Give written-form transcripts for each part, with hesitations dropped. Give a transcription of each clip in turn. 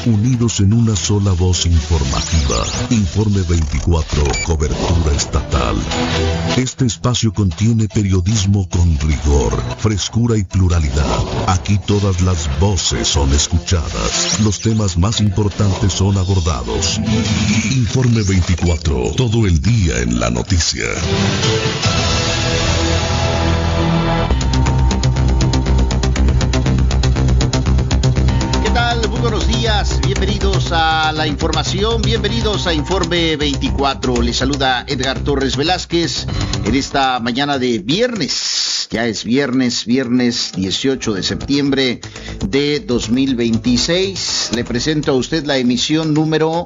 unidos en una sola voz informativa. Informe 24, cobertura estatal. Este espacio contiene periodismo con rigor, frescura y pluralidad. Aquí todas las voces son escuchadas. Los temas más importantes son abordados. Informe 24, todo el día en la noticia. Muy buenos días, bienvenidos a la información, bienvenidos a Informe 24. Les saluda Edgar Torres Velázquez en esta mañana de viernes. Ya es viernes 18 de septiembre de 2026. Le presento a usted la emisión número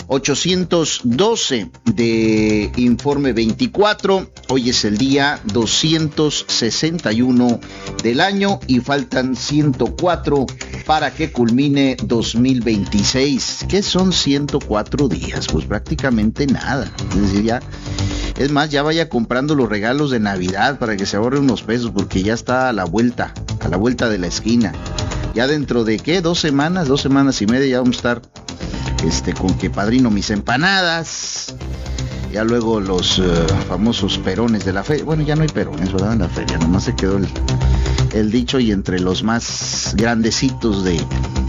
812 de Informe 24. Hoy es el día 261 del año y faltan 104 para que culmine 2026. ¿Qué son 104 días? Pues prácticamente nada. Es decir, es más, ya vaya comprando los regalos de Navidad para que se ahorre unos pesos, porque ya está a la vuelta de la esquina. Ya dentro de, ¿qué? 2 semanas y media ya vamos a estar con que padrino mis empanadas. Ya luego los famosos perones de la feria. Bueno, ya no hay perones, ¿verdad? En la feria, nomás se quedó el dicho, y entre los más grandecitos de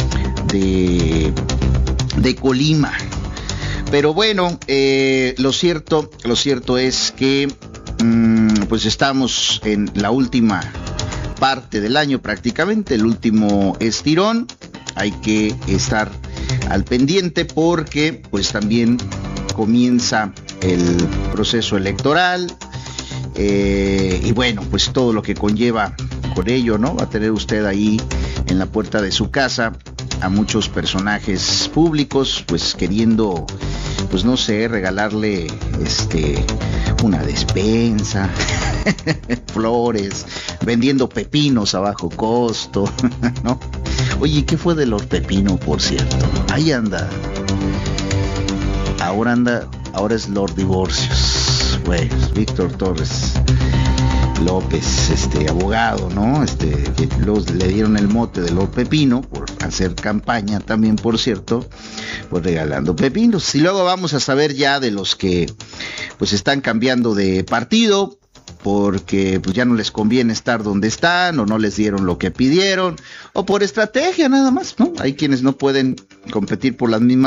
Colima. Pero bueno, lo cierto es que pues estamos en la última parte del año prácticamente, el último estirón. Hay que estar al pendiente porque pues también comienza el proceso electoral y bueno, pues todo lo que conlleva con ello, ¿no? Va a tener usted ahí en la puerta de su casa a muchos personajes públicos, pues queriendo, pues no sé, regalarle una despensa, flores, vendiendo pepinos a bajo costo, ¿no? Oye, ¿qué fue de los pepinos, por cierto? Ahí anda. Ahora es Lord Divorcios. Pues Víctor Torres López, abogado, ¿no? Que le dieron el mote de Lord Pepino por hacer campaña también, por cierto, pues regalando pepinos. Y luego vamos a saber ya de los que pues están cambiando de partido porque pues ya no les conviene estar donde están, o no les dieron lo que pidieron, o por estrategia nada más, ¿no? Hay quienes no pueden competir por las mismas